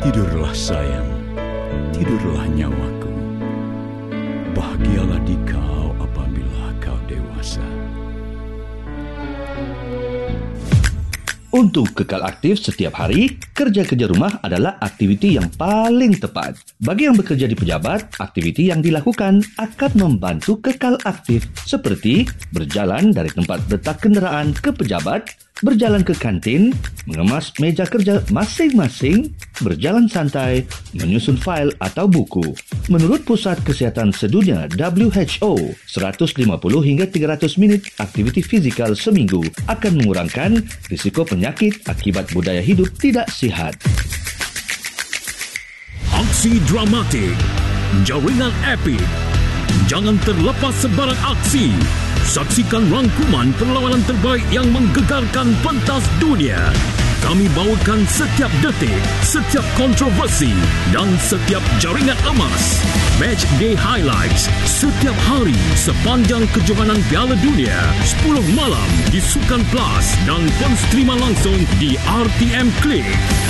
Tidurlah sayang, tidurlah nyawaku. Bahagialah di kau apabila kau dewasa. Untuk kekal aktif setiap hari, kerja-kerja rumah adalah aktiviti yang paling tepat. Bagi yang bekerja di pejabat, aktiviti yang dilakukan akan membantu kekal aktif seperti berjalan dari tempat letak kenderaan ke pejabat, berjalan ke kantin, mengemas meja kerja masing-masing, berjalan santai, menyusun fail atau buku. Menurut Pusat Kesihatan Sedunia WHO, 150 hingga 300 minit aktiviti fizikal seminggu akan mengurangkan risiko penyakit akibat budaya hidup tidak sihat. Aksi dramatik, jaringan epik. Jangan terlepas sebarang aksi. Saksikan rangkuman perlawanan terbaik yang menggegarkan pentas dunia. Kami bawakan setiap detik, setiap kontroversi dan setiap jaringan emas. Match Day Highlights setiap hari sepanjang kejohanan Piala Dunia. 10 malam di Sukan Plus dan penstrima langsung di RTM Klik.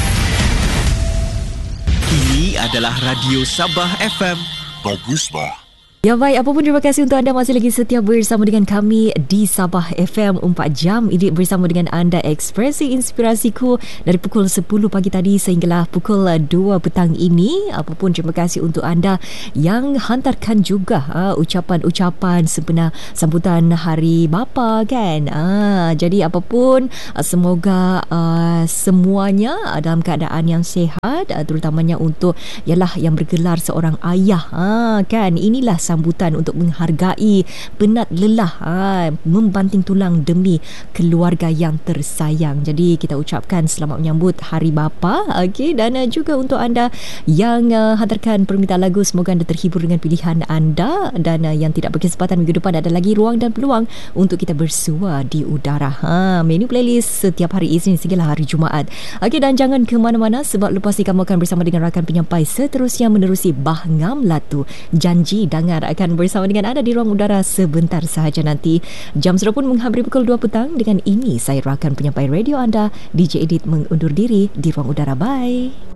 Ini adalah Radio Sabah FM. Bagus, bah. Ya baik, apapun terima kasih untuk anda masih lagi setia bersama dengan kami di Sabah FM 4 jam ini bersama dengan anda ekspresi inspirasiku dari pukul 10 pagi tadi sehinggalah pukul 2 petang ini. Apapun terima kasih untuk anda yang hantarkan juga ucapan-ucapan sempena sambutan Hari Bapa kan. Jadi apapun semoga semuanya dalam keadaan yang sihat, terutamanya untuk ialah yang bergelar seorang ayah kan. Inilah sambutan untuk menghargai penat lelah membanting tulang demi keluarga yang tersayang. Jadi kita ucapkan selamat menyambut Hari Bapa. Okey, dan juga untuk anda yang hantarkan permintaan lagu, semoga anda terhibur dengan pilihan anda, dan yang tidak berkesempatan minggu depan ada lagi ruang dan peluang untuk kita bersua di udara. Menu playlist setiap hari Isnin sehinggalah hari Jumaat. Okey, dan jangan ke mana-mana sebab lepas ni kamu akan bersama dengan rakan penyampai seterusnya menerusi Bah Ngam Latu. Janji Dangar akan bersama dengan anda di ruang udara sebentar sahaja nanti. Jam sudah pun menghampiri pukul 2 petang. Dengan ini saya rakan penyampai radio anda, DJ Edit mengundur diri di ruang udara. Bye.